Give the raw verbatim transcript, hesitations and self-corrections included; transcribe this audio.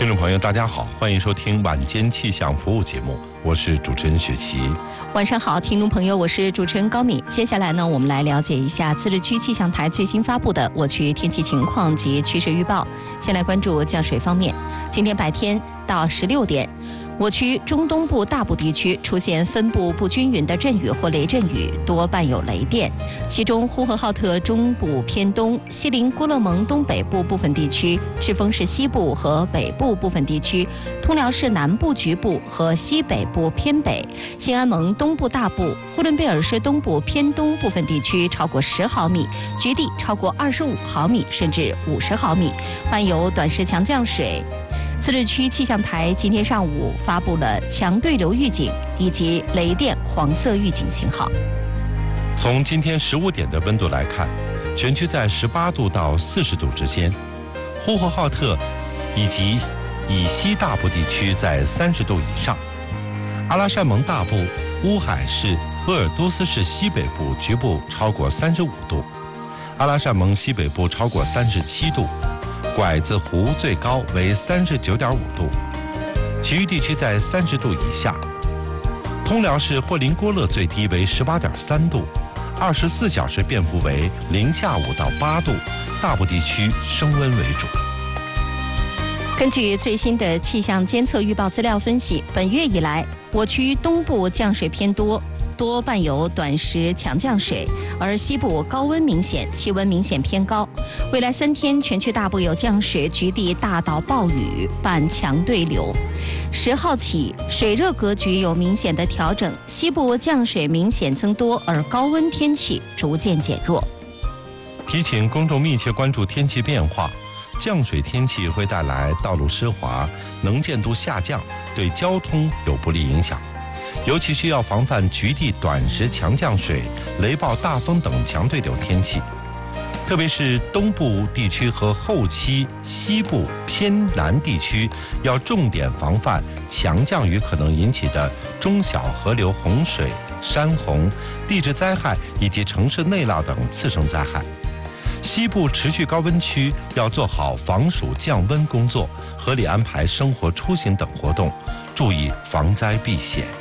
听众朋友，大家好，欢迎收听晚间气象服务节目，我是主持人雪琪。 晚上好，听众朋友，我是主持人高敏。接下来呢，我们来了解一下自治区气象台最新发布的我区天气情况及趋势预报。先来关注降水方面，今天白天到十六点。我区中东部大部地区出现分布不均匀的阵雨或雷阵雨，多伴有雷电。其中，呼和浩特中部偏东、锡林郭勒盟东北部部分地区、赤峰市西部和北部部分地区、通辽市南部局部和西北部偏北、兴安盟东部大部、呼伦贝尔市东部偏东部分地区超过十毫米，局地超过二十五毫米甚至五十毫米，伴有短时强降水。自治区气象台今天上午发布了强对流预警以及雷电黄色预警信号。 从今天十五点的温度来看，全区在十八度到四十度之间，呼和浩特以及以西大部地区在三十度以上，阿拉善盟大部、乌海市、鄂尔多斯市西北部局部超过三十五度，阿拉善盟西北部超过三十七度。拐子湖最高为三十九点五度，其余地区在三十度以下。通辽市霍林郭勒最低为十八点三度，二十四小时变幅为零下五到八度，大部地区升温为主。 根据最新的气象监测预报资料分析，本月以来，我区东部降水偏多。多伴有短时强降水，而西部高温明显，气温明显偏高。未来三天，全区大部有降水，局地大到暴雨，伴强对流。十号起，水热格局有明显的调整，西部降水明显增多，而高温天气逐渐减弱。 提醒公众密切关注天气变化，降水天气会带来道路湿滑、能见度下降，对交通有不利影响。尤其需要防范局地短时强降水、雷暴、大风等强对流天气，特别是东部地区和后期西部偏南地区，要重点防范强降雨可能引起的中小河流洪水、山洪、地质灾害以及城市内涝等次生灾害。西部持续高温区要做好防暑降温工作，合理安排生活出行等活动，注意防灾避险。